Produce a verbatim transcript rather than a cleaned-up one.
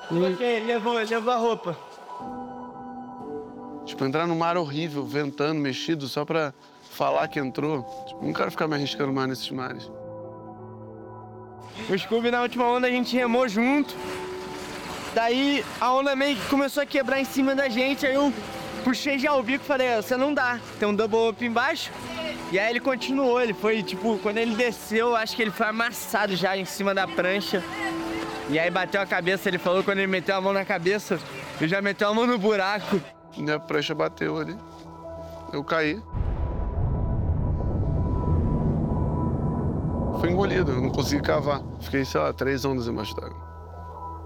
Ok, ele levou, ele levou a roupa. Tipo, entrar no mar horrível, ventando, mexido, só pra falar que entrou. Tipo, não quero ficar me arriscando mais nesses mares. O Scooby, na última onda, a gente remou junto. Daí, a onda meio que começou a quebrar em cima da gente, aí eu puxei já o bico e falei, você não dá, tem um double up embaixo. E aí ele continuou, ele foi, tipo, quando ele desceu, acho que ele foi amassado já em cima da prancha. E aí bateu a cabeça, ele falou, quando ele meteu a mão na cabeça, ele já meteu a mão no buraco. E a prancha bateu ali. Eu caí. Fui engolido, eu não consegui cavar. Fiquei, sei lá, três ondas embaixo d'água.